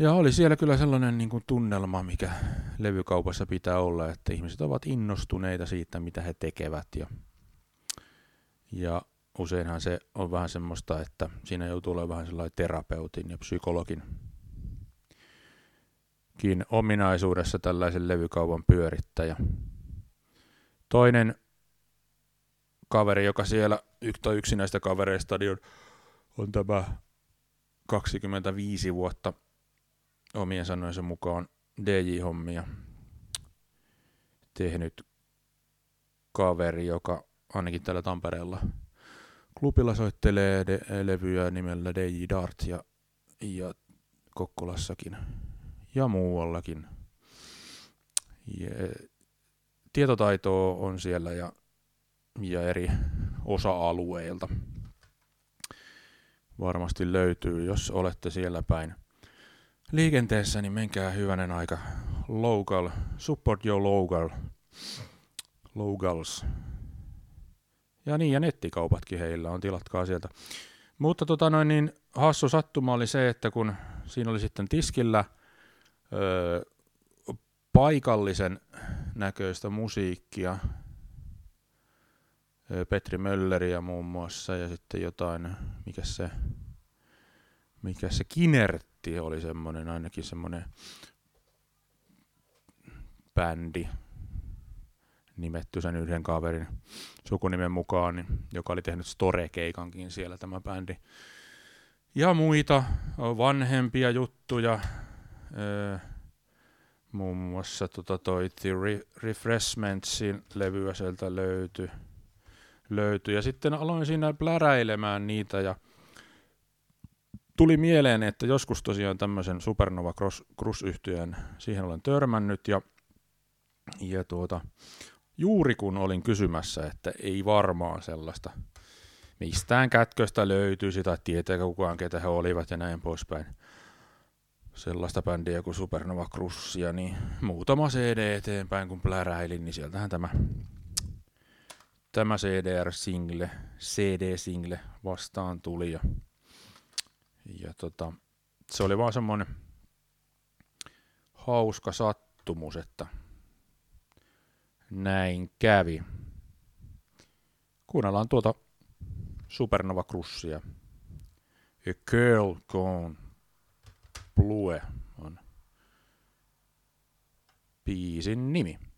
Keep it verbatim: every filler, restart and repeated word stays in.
Ja oli siellä kyllä sellainen niin kuin tunnelma, mikä levykaupassa pitää olla, että ihmiset ovat innostuneita siitä, mitä he tekevät. Ja, ja useinhan se on vähän semmoista, että siinä joutuu olemaan vähän sellainen terapeutin ja psykologin ominaisuudessa tällaisen levykaupan pyörittäjä. Toinen kaveri, joka siellä, yksi tai yksi näistä kavereista, on, on tämä kaksikymmentäviisi vuotta omien sanojensa mukaan D J-hommia tehnyt kaveri, joka ainakin täällä Tampereella klubilla soittelee de- levyjä nimellä D J Dart ja, ja Kokkolassakin ja muuallakin. Ja tietotaitoa on siellä ja, ja eri osa-alueilta varmasti löytyy, jos olette siellä päin liikenteessä, niin menkää hyvänen aika local, support your local, locals. Ja niin, ja nettikaupatkin heillä on, tilatkaa sieltä. Mutta tota noin, niin hassu sattuma oli se, että kun siinä oli sitten tiskillä öö, paikallisen näköistä musiikkia, öö, Petri Mölleriä muun muassa, ja sitten jotain, mikä se, mikä se Kinertti oli semmoinen, ainakin semmoinen bändi, nimetty sen yhden kaverin sukunimen mukaan, niin, joka oli tehnyt Store-keikankin siellä tämä bändi. Ja muita vanhempia juttuja, öö, muun muassa tota toi The Refreshmentsin levyä sieltä löytyi. Löytyi. Ja sitten aloin siinä pläräilemään niitä ja tuli mieleen, että joskus tosiaan tämmöisen Supernova Cruise-yhtyeen siihen olen törmännyt ja, ja tuota, juuri kun olin kysymässä, että ei varmaan sellaista mistään kätköstä löytyisi tai tietääkö kukaan ketä he olivat ja näin poispäin. Sellaista bändiä kuin Supernova Cruisia, niin muutama C D eteenpäin kun pläräilin, niin sieltähän tämä, tämä C D R-single, C D-single vastaan tuli. Ja, ja tota, se oli vaan semmoinen hauska sattumus, että näin kävi. Kuunnellaan tuota Supernova Cruisia. A Girl Gone Blue on biisin nimi.